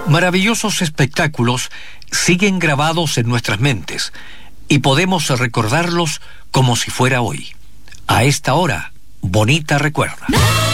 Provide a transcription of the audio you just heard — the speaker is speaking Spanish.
Maravillosos espectáculos siguen grabados en nuestras mentes y podemos recordarlos como si fuera hoy. A esta hora, Bonita recuerda.